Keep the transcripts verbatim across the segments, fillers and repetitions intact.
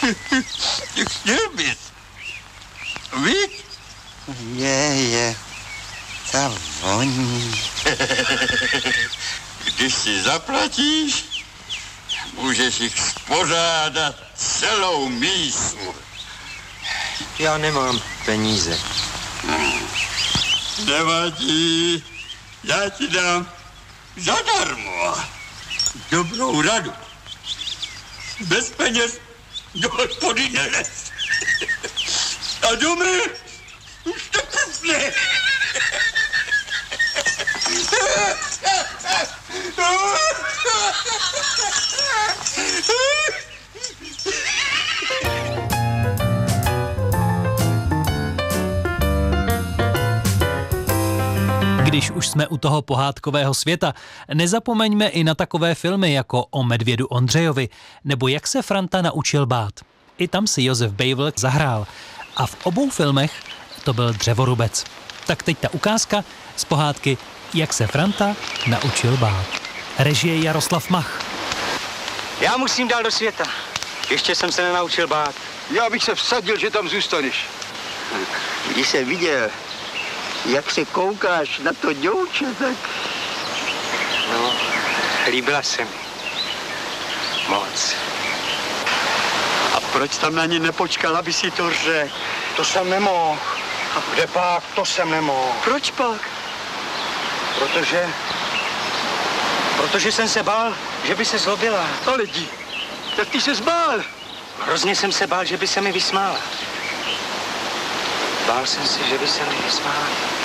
Chtěl bys. Víš? Je, je. Ta voní. Když si zaplatíš, můžeš jich spořádat celou mísu. Já nemám peníze. Nevadí, já ti dám zadarmo. Dobrou radu. Bez peněz do hospody nelez. A domy už to kupne. Když už jsme u toho pohádkového světa, nezapomeňme i na takové filmy jako O medvědu Ondřejovi nebo Jak se Franta naučil bát. I tam si Josef Bejvl zahrál a v obou filmech to byl dřevorubec. Tak teď ta ukázka z pohádky Jak se Franta naučil bát. Režie Jaroslav Mach. Já musím dál do světa. Ještě jsem se nenaučil bát. Já bych se vsadil, že tam zůstaneš. Když jsem viděl, jak se koukáš na to děvče, tak... No, líbila se mi. Moc. A proč tam na ní nepočkal, aby si to řekl? To jsem nemohl. Kde pak? To jsem nemohl. Proč pak? Protože... Protože jsem se bál, že by se zlobila. A lidi, tak ty se zbál. Hrozně jsem se bál, že by se mi vysmála. Bál jsem se, že by se mi vysmála.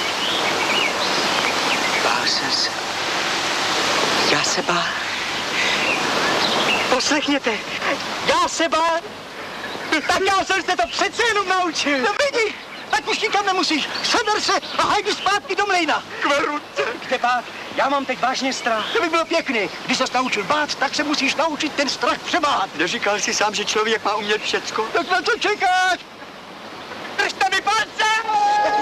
Bál jsem se. Já se bál. Poslechněte, já se bál. Tak já jsem se to přece jenom naučil. No vidí, tak už nikam nemusíš. Seber se a hajdi zpátky do mlejna. Kveruce. Kde bát? Já mám teď vážně strach. To by bylo pěkný. Když ses naučil bát, tak se musíš naučit ten strach přemáhat. Neříkal jsi sám, že člověk má umět všecko? Tak na co čekáš?